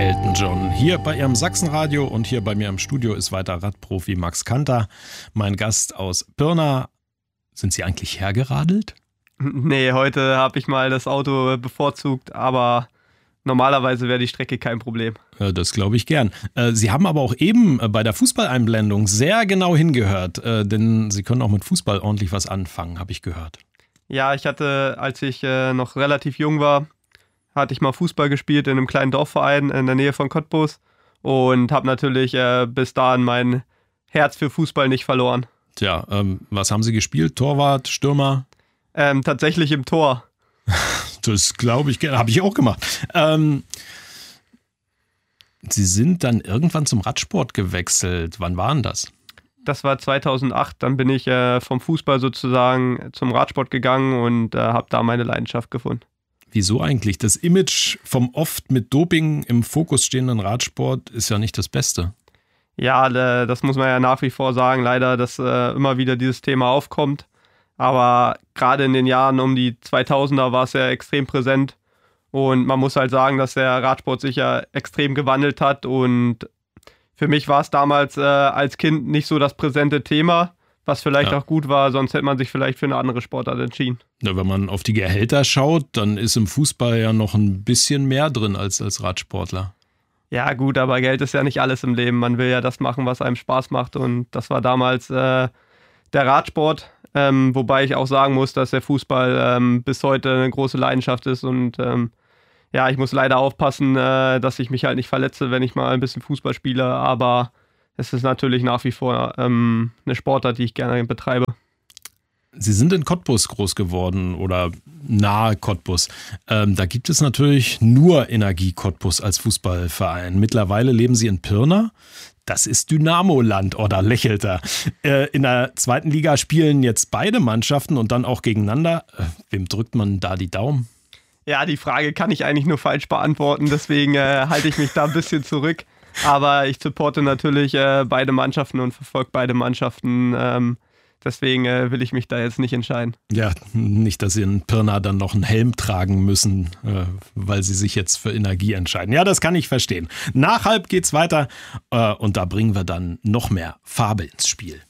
Elton John. Hier bei Ihrem Sachsenradio und hier bei mir im Studio ist weiter Radprofi Max Kanter, mein Gast aus Pirna. Sind Sie eigentlich hergeradelt? Nee, heute habe ich mal das Auto bevorzugt, aber normalerweise wäre die Strecke kein Problem. Das glaube ich gern. Sie haben aber auch eben bei der Fußballeinblendung sehr genau hingehört, denn Sie können auch mit Fußball ordentlich was anfangen, habe ich gehört. Ja, ich hatte, als ich noch relativ jung war, hatte ich mal Fußball gespielt in einem kleinen Dorfverein in der Nähe von Cottbus und habe natürlich bis dahin mein Herz für Fußball nicht verloren. Tja, was haben Sie gespielt? Torwart, Stürmer? Tatsächlich im Tor. Das glaube ich gerne, habe ich auch gemacht. Sie sind dann irgendwann zum Radsport gewechselt. Wann war denn das? Das war 2008, dann bin ich vom Fußball sozusagen zum Radsport gegangen und habe da meine Leidenschaft gefunden. Wieso eigentlich? Das Image vom oft mit Doping im Fokus stehenden Radsport ist ja nicht das Beste. Ja, das muss man ja nach wie vor sagen, leider, dass immer wieder dieses Thema aufkommt. Aber gerade in den Jahren um die 2000er war es ja extrem präsent. Und man muss halt sagen, dass der Radsport sich ja extrem gewandelt hat. Und für mich war es damals als Kind nicht so das präsente Thema, was vielleicht auch gut war, sonst hätte man sich vielleicht für eine andere Sportart entschieden. Ja, wenn man auf die Gehälter schaut, dann ist im Fußball ja noch ein bisschen mehr drin als Radsportler. Ja gut, aber Geld ist ja nicht alles im Leben. Man will ja das machen, was einem Spaß macht. Und das war damals der Radsport. Wobei ich auch sagen muss, dass der Fußball bis heute eine große Leidenschaft ist. Und ich muss leider aufpassen, dass ich mich halt nicht verletze, wenn ich mal ein bisschen Fußball spiele. Aber es ist natürlich nach wie vor eine Sportart, die ich gerne betreibe. Sie sind in Cottbus groß geworden oder nahe Cottbus. Da gibt es natürlich nur Energie Cottbus als Fußballverein. Mittlerweile leben Sie in Pirna. Das ist Dynamo-Land, oder lächelt er. In der zweiten Liga spielen jetzt beide Mannschaften und dann auch gegeneinander. Wem drückt man da die Daumen? Ja, die Frage kann ich eigentlich nur falsch beantworten, deswegen halte ich mich da ein bisschen zurück. Aber ich supporte natürlich beide Mannschaften und verfolge beide Mannschaften. Deswegen will ich mich da jetzt nicht entscheiden. Ja, nicht, dass Sie in Pirna dann noch einen Helm tragen müssen, weil Sie sich jetzt für Energie entscheiden. Ja, das kann ich verstehen. Nach halb geht's weiter und da bringen wir dann noch mehr Farbe ins Spiel.